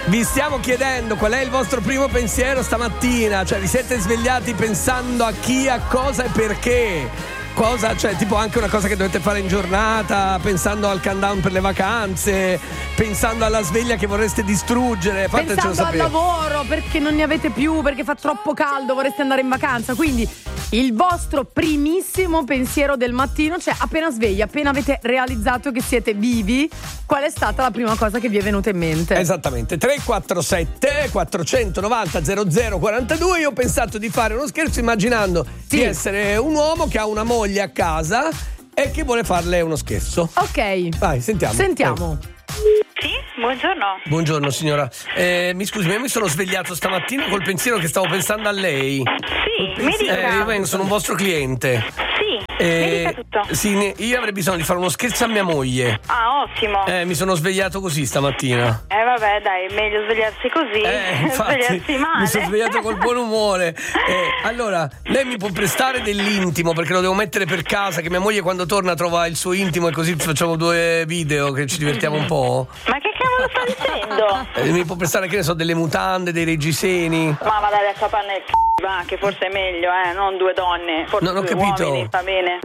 Vi stiamo chiedendo qual è il vostro primo pensiero stamattina. Cioè, vi siete svegliati pensando a chi, a cosa e perché? Cosa, cioè, tipo anche una cosa che dovete fare in giornata, pensando al countdown per le vacanze, pensando alla sveglia che vorreste distruggere. Fatecelo pensando sapere. al lavoro perché non ne avete più, perché fa troppo caldo, vorreste andare in vacanza. Quindi il vostro primissimo pensiero del mattino, cioè appena svegli, appena avete realizzato che siete vivi, qual è stata la prima cosa che vi è venuta in mente? Esattamente, 347 490 0042. Io ho pensato di fare uno scherzo immaginando di essere un uomo che ha una moglie a casa e che vuole farle uno scherzo. Ok. Vai, sentiamo. Sì, buongiorno. Buongiorno signora, mi scusi, ma io mi sono svegliato stamattina col pensiero che stavo pensando a lei. Sì, mi dica. Io sono un vostro cliente. Sì, mi dica tutto. Sì, io avrei bisogno di fare uno scherzo a mia moglie. Ah, ottimo. Mi sono svegliato così stamattina. Vabbè, dai, meglio svegliarsi così. Infatti, svegliarsi male. mi sono svegliato col buon umore. Allora, lei mi può prestare dell'intimo, perché lo devo mettere per casa, che mia moglie quando torna trova il suo intimo e così facciamo 2 video che ci divertiamo un po'. Ma che cavolo sta dicendo? Mi può prestare, che ne so, delle mutande, dei reggiseni. Ma vada a capanna il va, che forse è meglio, non 2 donne, forse Non ho 2 capito. uomini, va bene.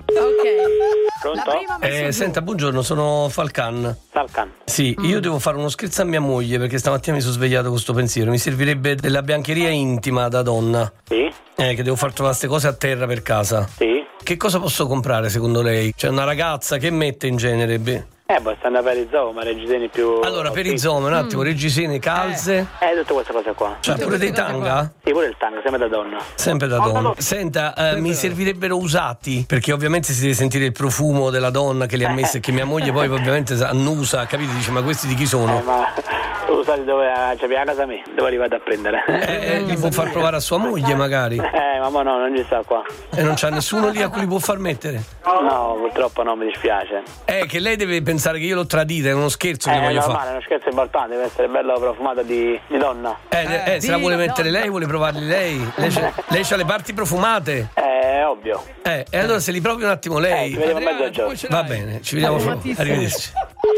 Ok. Pronto? La prima Senta, buongiorno, sono Falcan. Falcan. Sì, io devo fare uno scherzo a mia moglie perché stamattina mi sono svegliato con questo pensiero. Mi servirebbe della biancheria intima da donna. Sì? Che devo far trovare queste cose a terra per casa. Sì? Che cosa posso comprare secondo lei? Cioè, una ragazza che mette in genere? Stanno per i zoo, ma reggiseni più... Allora, per i zoom, un attimo, reggiseni, calze. tutte queste cose qua. Cioè, pure dei tanga? Sì, pure il tango, sempre da donna. Sempre da donna. Senta, mi servirebbero usati, perché ovviamente si deve sentire il profumo della donna che li ha messi e che mia moglie poi ovviamente annusa, capite? Dice, ma questi di chi sono? Ma usati dove c'è a casa mia, dove li vado a prendere? Li può far provare a sua moglie magari. Ma no, non ci sta qua. E non c'ha nessuno lì a cui li può far mettere? No, purtroppo no, mi dispiace. Che lei deve pensare che io l'ho tradita, è uno scherzo che voglio fare. È uno scherzo importante, deve essere bello profumato di donna. Se la vuole mettere lei, vuole provarli lei? Lei c'ha le parti profumate? È ovvio. E allora se li provi un attimo lei. Ci vediamo a mezzogiorno. Va bene, ci vediamo fra. Arrivederci.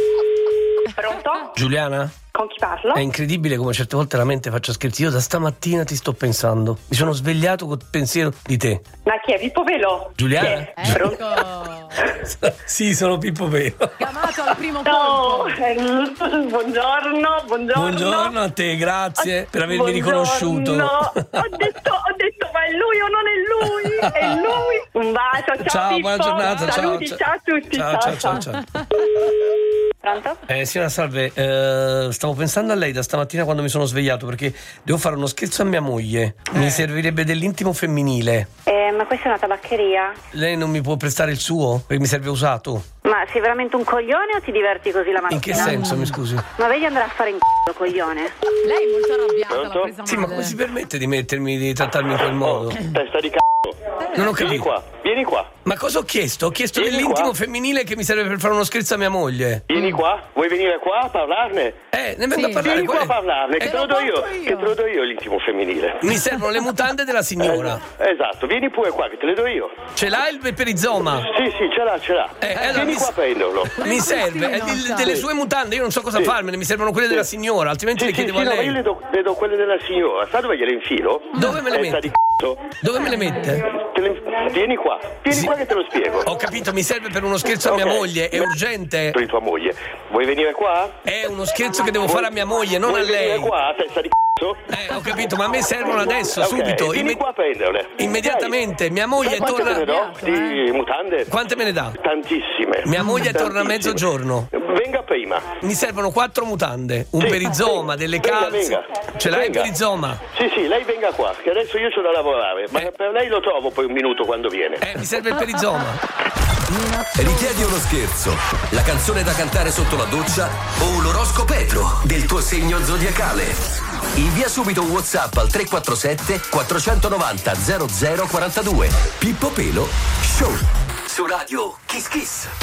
Pronto? Giuliana? Con chi parlo? È incredibile come certe volte la mente faccia scherzi. Io da stamattina ti sto pensando. Mi sono svegliato col pensiero di te. Ma chi è? Pippo Velo? Giuliana? Pronto. Sì, sono Pippo Velo. Chiamato al primo No, colpo. buongiorno. Buongiorno a te, grazie per avermi riconosciuto. Ho detto, ma è lui o non è lui? È lui. Un bacio, ciao Pippo. Buona giornata, Saluti, ciao. ciao a tutti. Ciao. Pronto? Signora Salve, stavo pensando a lei da stamattina quando mi sono svegliato perché devo fare uno scherzo a mia moglie. Mi servirebbe dell'intimo femminile. Ma questa è una tabaccheria? Lei non mi può prestare il suo? Perché mi serve usato. Ma sei veramente un coglione o ti diverti così la mattina? In che senso, mi scusi? Ma vedi andare a fare in c***o, coglione? Lei è molto arrabbiata, Pronto? l'ha presa Sì, ma male. come si permette di trattarmi in quel modo? Testa di Non ho Vieni capito. qua, vieni qua. Ma cosa ho chiesto? Ho chiesto Vieni dell'intimo qua. femminile che mi serve per fare uno scherzo a mia moglie. Vieni qua, vuoi venire qua a parlarne? Ne vengo a parlare. Vieni qua a parlarne, che te lo do io. porto io. Che te lo do io l'intimo femminile. Mi servono le mutande della signora. Esatto, vieni pure qua che te le do io. Ce l'ha il perizoma? Sì, ce l'ha. Allora Vieni qua a prenderlo. Mi serve delle sue mutande, io non so cosa farmene, mi servono quelle della signora, altrimenti le chiedevo a no, ma lei. io le do quelle della signora. Sa dove gliele infilo? Dove me le Testa mette? di c***o. Dove me le mette? Vieni qua che te lo spiego. Ho capito, mi serve per uno scherzo a mia Ok. moglie, è urgente. Per tua moglie. Vuoi venire qua? È uno scherzo che devo fare a mia moglie, non a Vuoi venire lei. qua, testa di c***o? Ho capito, ma a me servono adesso, Ok, subito, vieni qua a prenderle. immediatamente. Mia moglie Quante torna. te ne do di mutande? Quante me ne dà? Tantissime. Mia moglie torna a Tantissime. mezzogiorno. Venga prima. Mi servono 4 mutande, un Sì. perizoma, delle calze. Venga. Ce l'hai il Venga. perizoma? Sì, lei venga qua, che adesso io c'ho da lavorare, ma per lei lo trovo poi un minuto quando viene. Mi serve il perizoma. Richiedi uno scherzo, la canzone da cantare sotto la doccia o l'oroscopetro del tuo segno zodiacale. Invia subito un WhatsApp al 347 490 0042. Pippo Pelo Show. Su Radio Kiss Kiss.